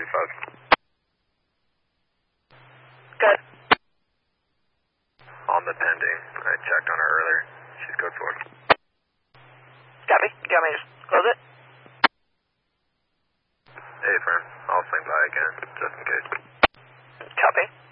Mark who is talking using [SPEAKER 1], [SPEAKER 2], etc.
[SPEAKER 1] 5.
[SPEAKER 2] Good.
[SPEAKER 1] On the pending. I checked on her earlier. She's code 4.
[SPEAKER 2] Copy. You want me to close it?
[SPEAKER 1] Hey, friend. I'll swing by again, just in case.
[SPEAKER 2] Copy.